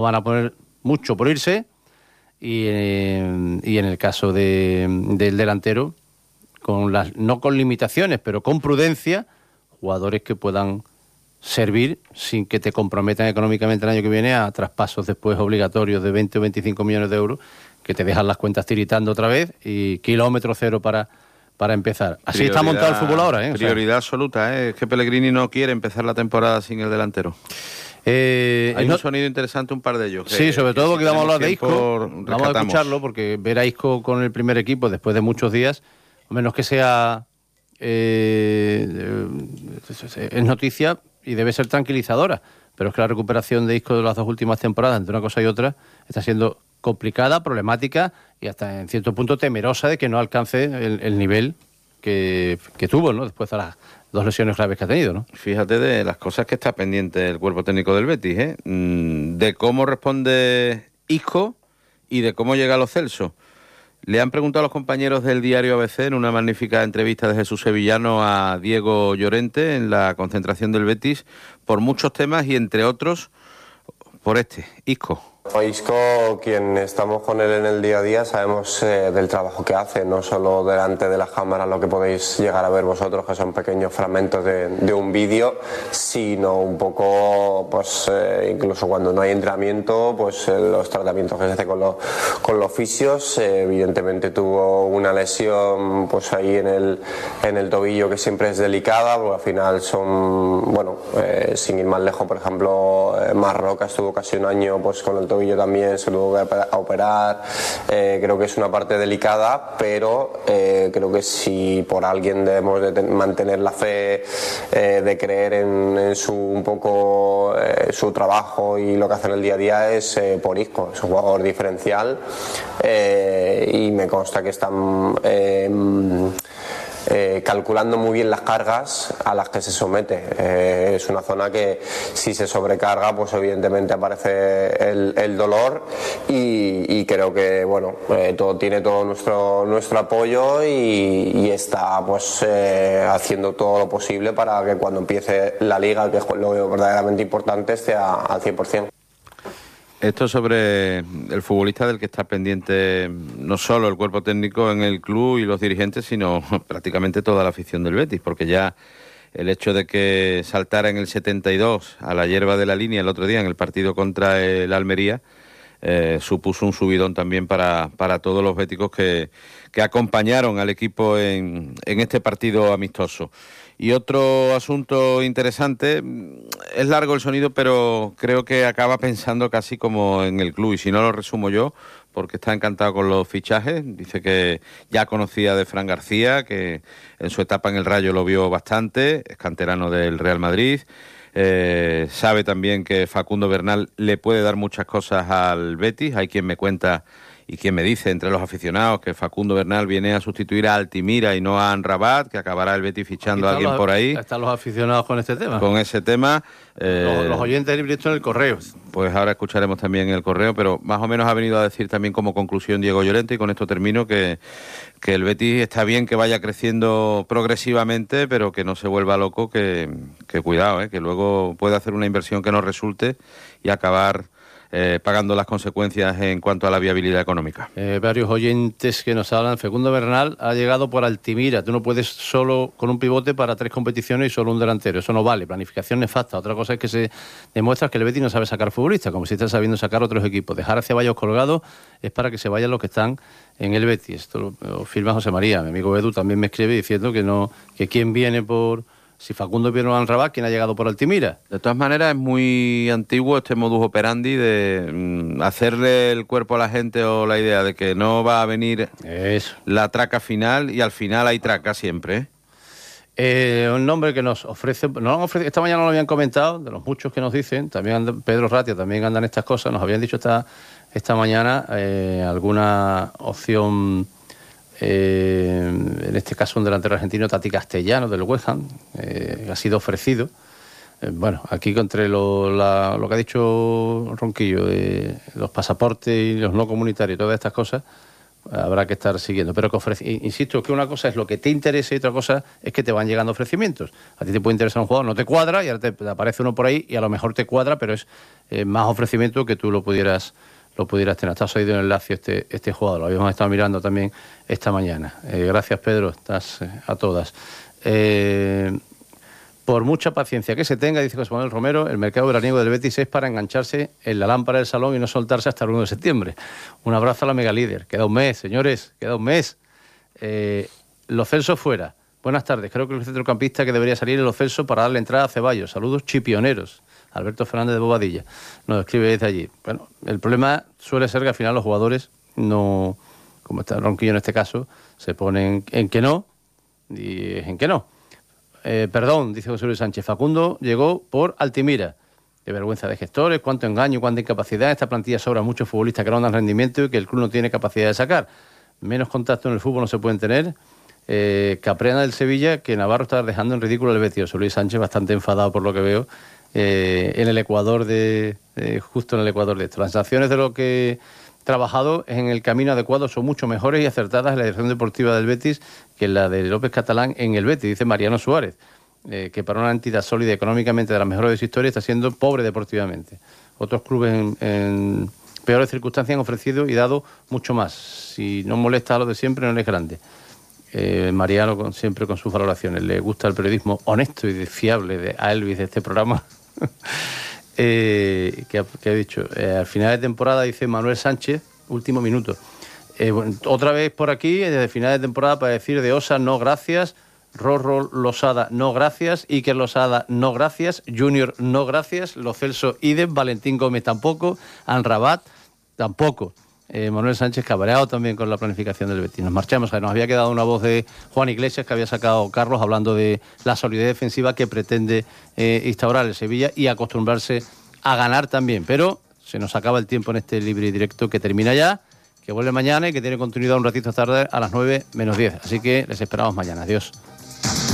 Van a poner mucho por irse y en el caso del delantero, no con limitaciones, pero con prudencia, jugadores que puedan servir sin que te comprometan económicamente el año que viene a traspasos después obligatorios de 20 o 25 millones de euros que te dejan las cuentas tiritando otra vez y kilómetro cero para empezar. Así está montado el fútbol ahora, ¿eh? Prioridad absoluta, ¿eh? Es que Pellegrini no quiere empezar la temporada sin el delantero. Hay un sonido interesante, un par de ellos. Sí, sobre todo porque vamos a hablar de Isco. Vamos a escucharlo porque ver a Isco con el primer equipo después de muchos días, a menos que sea es noticia y debe ser tranquilizadora, pero es que la recuperación de Isco de las dos últimas temporadas entre una cosa y otra está siendo complicada, problemática y hasta en cierto punto temerosa de que no alcance el nivel que tuvo, ¿no? Después de las dos lesiones graves que ha tenido, ¿no? Fíjate de las cosas que está pendiente el cuerpo técnico del Betis, ¿eh? De cómo responde Isco y de cómo llega a Lo Celso. Le han preguntado a los compañeros del diario ABC en una magnífica entrevista de Jesús Sevillano a Diego Llorente en la concentración del Betis por muchos temas y entre otros por Isco. Isco, quien estamos con él en el día a día, sabemos del trabajo que hace, no solo delante de las cámaras, lo que podéis llegar a ver vosotros, que son pequeños fragmentos de un vídeo, sino un poco, pues incluso cuando no hay entrenamiento, pues los tratamientos que se hace con los fisios. Evidentemente tuvo una lesión pues ahí en el tobillo que siempre es delicada, porque al final son, bueno, sin ir más lejos, por ejemplo, Marroca estuvo casi un año pues con el tobillo también, se tuvo que operar. Creo que es una parte delicada, pero creo que si por alguien debemos de mantener la fe, de creer en un poco su trabajo y lo que hace en el día a día, es por Isco. Es un jugador diferencial y me consta que están calculando muy bien las cargas a las que se somete. Es una zona que si se sobrecarga, pues evidentemente aparece el dolor y creo que bueno, tiene todo nuestro apoyo y está pues haciendo todo lo posible para que cuando empiece la liga, que es lo verdaderamente importante, esté al 100%. Esto sobre el futbolista del que está pendiente no solo el cuerpo técnico en el club y los dirigentes, sino prácticamente toda la afición del Betis, porque ya el hecho de que saltara en el 72 a la hierba de la línea el otro día en el partido contra el Almería supuso un subidón también para todos los béticos que acompañaron al equipo en este partido amistoso. Y otro asunto interesante, es largo el sonido, pero creo que acaba pensando casi como en el club, y si no lo resumo yo, porque está encantado con los fichajes. Dice que ya conocía de Fran García, que en su etapa en el Rayo lo vio bastante, es canterano del Real Madrid. Sabe también que Facundo Bernal le puede dar muchas cosas al Betis. Hay quien me cuenta y quien me dice entre los aficionados que Facundo Bernal viene a sustituir a Altimira y no a Amrabat, que acabará el Betis fichando a alguien por ahí. Están los aficionados con este tema. Con ese tema. Los oyentes libres en el correo. Pues ahora escucharemos también el correo, pero más o menos ha venido a decir también como conclusión Diego Llorente, y con esto termino, que el Betis está bien que vaya creciendo progresivamente, pero que no se vuelva loco, que cuidado, que luego puede hacer una inversión que no resulte y acabar pagando las consecuencias en cuanto a la viabilidad económica. Varios oyentes que nos hablan. Facundo Bernal ha llegado por Altimira. Tú no puedes solo con un pivote para 3 competiciones y solo un delantero. Eso no vale. Planificación nefasta. Otra cosa es que se demuestra que el Betis no sabe sacar futbolistas, como si está sabiendo sacar otros equipos. Dejar a Ceballos colgados es para que se vayan los que están en el Betis. Esto lo firma José María. Mi amigo Edu también me escribe diciendo que quién viene por... Si Facundo viene a Amrabat, ¿quién ha llegado por Altimira? De todas maneras, es muy antiguo este modus operandi de hacerle el cuerpo a la gente, o la idea de que no va a venir la traca final, y al final hay traca siempre. Un nombre que nos ofrece, esta mañana lo habían comentado, de los muchos que nos dicen, también Pedro Ratia, también andan estas cosas, nos habían dicho esta mañana alguna opción... en este caso un delantero argentino, Tati Castellano, del West Ham, ha sido ofrecido. Bueno, aquí entre lo que ha dicho Ronquillo de los pasaportes y los no comunitarios, todas estas cosas, habrá que estar siguiendo. Pero que insisto, que una cosa es lo que te interesa y otra cosa es que te van llegando ofrecimientos. A ti te puede interesar un jugador, no te cuadra y ahora te aparece uno por ahí y a lo mejor te cuadra, pero es más ofrecimiento que tú lo pudieras tener. Estás oído en el Lazio este jugador, lo habíamos estado mirando también esta mañana. Gracias, Pedro, estás a todas. Por mucha paciencia que se tenga, dice José Manuel Romero, el mercado veraniego del Betis es para engancharse en la lámpara del salón y no soltarse hasta el 1 de septiembre. Un abrazo a la mega líder. Queda un mes, señores, queda un mes. Lo Celso fuera. Buenas tardes, creo que el centrocampista que debería salir es Lo Celso para darle entrada a Ceballos. Saludos chipioneros. Alberto Fernández de Bobadilla nos escribe desde allí. Bueno, el problema suele ser que al final los jugadores no, como está Ronquillo en este caso, se ponen en que no y en que no. Perdón, dice José Luis Sánchez, Facundo llegó por Altimira. Qué vergüenza de gestores, cuánto engaño, cuánta incapacidad. Esta plantilla sobra muchos futbolistas que no dan rendimiento y que el club no tiene capacidad de sacar. Menos contacto en el fútbol no se pueden tener. Caprena del Sevilla, que Navarro está dejando en ridículo el Betis. José Luis Sánchez bastante enfadado por lo que veo en el Ecuador justo en el Ecuador de esto. Las sanciones de lo que trabajado en el camino adecuado son mucho mejores y acertadas en la dirección deportiva del Betis que la de López Catalán en el Betis, dice Mariano Suárez, que para una entidad sólida económicamente de las mejores de su historia está siendo pobre deportivamente. Otros clubes en peores circunstancias han ofrecido y dado mucho más. Si no molesta a los de siempre, no es grande. Mariano siempre con sus valoraciones. Le gusta el periodismo honesto y fiable a Elvis de este programa. que ha dicho al final de temporada, dice Manuel Sánchez, último minuto, otra vez por aquí desde final de temporada para decir de Osa no gracias, Rorro Losada no gracias, Iker Losada no gracias, Junior no gracias, Lo Celso idem, Valentín Gómez tampoco, Anrabat tampoco. Manuel Sánchez cabreado también con la planificación del Betis. Nos marchamos, nos había quedado una voz de Juan Iglesias que había sacado Carlos hablando de la solidez defensiva que pretende instaurar el Sevilla y acostumbrarse a ganar también, pero se nos acaba el tiempo en este libre y directo que termina ya, que vuelve mañana y que tiene continuidad un ratito tarde a las 9 menos 10, así que les esperamos mañana. Adiós.